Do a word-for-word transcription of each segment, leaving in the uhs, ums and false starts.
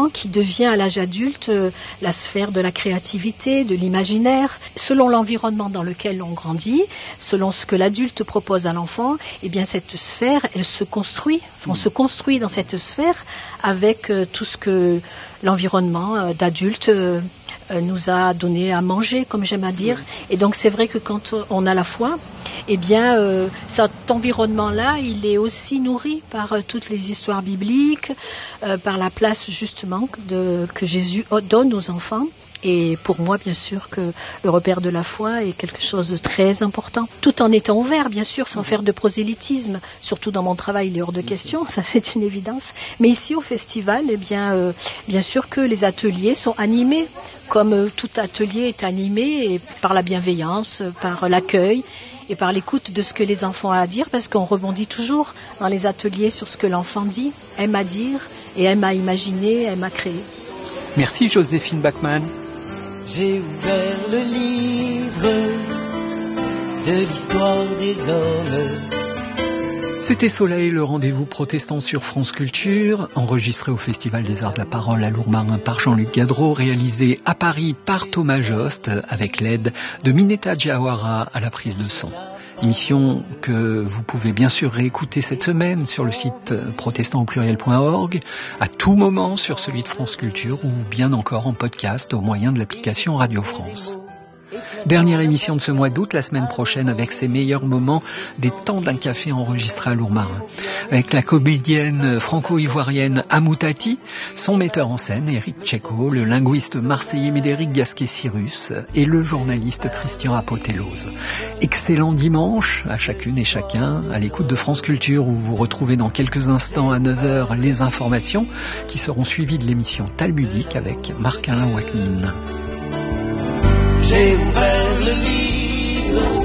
l'enfant qui devient à l'âge adulte euh, la sphère de la créativité, de l'imaginaire. Selon l'environnement dans lequel on grandit, selon ce que l'adulte propose à l'enfant, eh bien cette sphère, elle se construit. On se construit dans cette sphère avec euh, tout ce que l'environnement euh, d'adulte euh, nous a donné à manger, comme j'aime à dire. Et donc c'est vrai que quand on a la foi, eh bien euh, cet environnement-là, il est aussi nourri par euh, toutes les histoires bibliques, euh, par la place justement de, que Jésus donne aux enfants. Et pour moi, bien sûr, que le repère de la foi est quelque chose de très important. Tout en étant ouvert, bien sûr, sans faire de prosélytisme. Surtout dans mon travail, il est hors de question, ça c'est une évidence. Mais ici, au festival, eh bien, euh, bien sûr que les ateliers sont animés, comme euh, tout atelier est animé et par la bienveillance, par l'accueil et par l'écoute de ce que les enfants ont à dire, parce qu'on rebondit toujours dans les ateliers sur ce que l'enfant dit, aime à dire et aime à imaginer, aime à créer. Merci Joséphine Bachmann. J'ai ouvert le livre de l'histoire des hommes. C'était Soleil, le rendez-vous protestant sur France Culture, enregistré au Festival des Arts de la Parole à Lourmarin par Jean-Luc Gadreau, réalisé à Paris par Thomas Jost, avec l'aide de Mineta Diawara à la prise de son. Émission que vous pouvez bien sûr réécouter cette semaine sur le site protestant au pluriel point org, à tout moment sur celui de France Culture ou bien encore en podcast au moyen de l'application Radio France. Dernière émission de ce mois d'août, la semaine prochaine, avec ses meilleurs moments des temps d'un café enregistré à Lourmarin. Avec la comédienne franco-ivoirienne Amoutati, son metteur en scène Eric Tcheko, le linguiste marseillais Médéric Gasquet-Cyrus et le journaliste Christian Apotelose. Excellent dimanche à chacune et chacun, à l'écoute de France Culture, où vous retrouvez dans quelques instants à neuf heures les informations qui seront suivies de l'émission Talmudique avec Marc-Alain Waknin. J'ai ouvert le livre.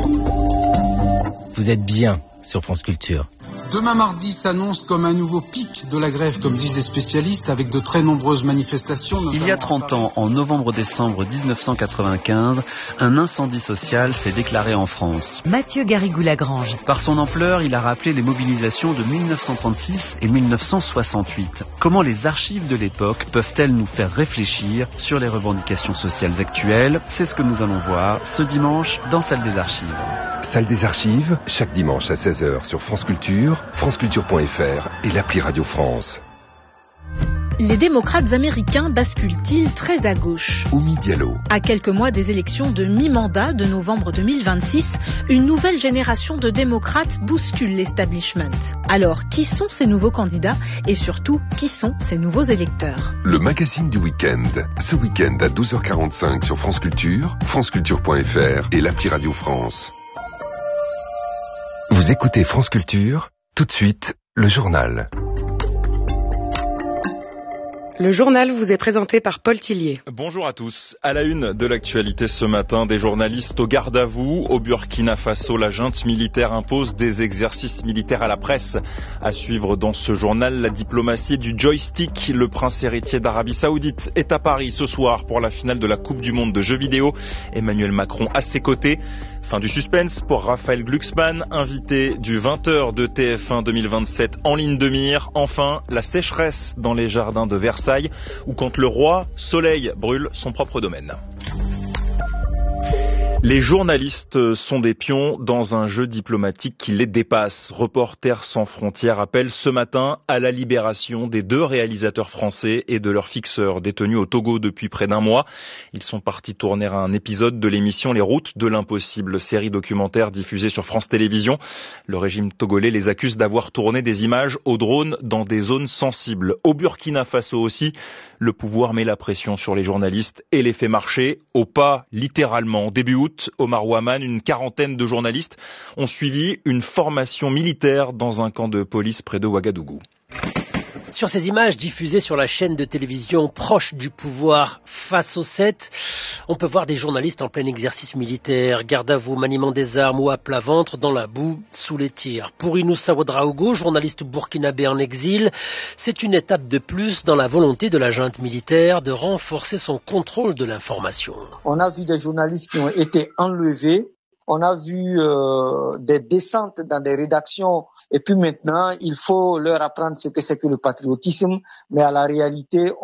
Vous êtes bien sur France Culture. Demain mardi s'annonce comme un nouveau pic de la grève, comme disent les spécialistes, avec de très nombreuses manifestations. Il y a trente ans, en novembre-décembre dix-neuf cent quatre-vingt-quinze, un incendie social s'est déclaré en France. Mathieu Garrigou-Lagrange. Par son ampleur, il a rappelé les mobilisations de mille neuf cent trente-six et mille neuf cent soixante-huit. Comment les archives de l'époque peuvent-elles nous faire réfléchir sur les revendications sociales actuelles? C'est ce que nous allons voir ce dimanche dans Salle des Archives. Salle des Archives, chaque dimanche à seize heures sur France Culture, franceculture point f r et l'appli Radio France. Les démocrates américains basculent-ils très à gauche? Oumi Diallo. À quelques mois des élections de mi-mandat de novembre deux mille vingt-six, une nouvelle génération de démocrates bouscule l'establishment. Alors, qui sont ces nouveaux candidats et surtout, qui sont ces nouveaux électeurs? Le magazine du week-end. Ce week-end à douze heures quarante-cinq sur France Culture, franceculture point f r et l'appli Radio France. Vous écoutez France Culture, tout de suite, le journal. Le journal vous est présenté par Paul Tillier. Bonjour à tous. À la une de l'actualité ce matin, des journalistes au garde à vous. Au Burkina Faso, la junte militaire impose des exercices militaires à la presse. À suivre dans ce journal, la diplomatie du joystick. Le prince héritier d'Arabie Saoudite est à Paris ce soir pour la finale de la Coupe du Monde de jeux vidéo. Emmanuel Macron à ses côtés. Fin du suspense pour Raphaël Glucksmann, invité du vingt heures de T F un deux mille vingt-sept en ligne de mire. Enfin, la sécheresse dans les jardins de Versailles, ou quand le roi Soleil brûle son propre domaine. Les journalistes sont des pions dans un jeu diplomatique qui les dépasse. Reporters sans frontières appelle ce matin à la libération des deux réalisateurs français et de leurs fixeurs détenus au Togo depuis près d'un mois. Ils sont partis tourner un épisode de l'émission Les Routes de l'Impossible, série documentaire diffusée sur France Télévisions. Le régime togolais les accuse d'avoir tourné des images au drone dans des zones sensibles. Au Burkina Faso aussi, le pouvoir met la pression sur les journalistes et les fait marcher au pas littéralement. Début août, Omar Ouaman, une quarantaine de journalistes ont suivi une formation militaire dans un camp de police près de Ouagadougou. Sur ces images diffusées sur la chaîne de télévision proche du pouvoir Face au sept, on peut voir des journalistes en plein exercice militaire, garde à vous, maniement des armes ou à plat ventre, dans la boue, sous les tirs. Pour Inoussa Ouedraogo, journaliste burkinabé en exil, c'est une étape de plus dans la volonté de la junte militaire de renforcer son contrôle de l'information. On a vu des journalistes qui ont été enlevés, on a vu euh, des descentes dans des rédactions. Et puis maintenant, il faut leur apprendre ce que c'est que le patriotisme, mais à la réalité,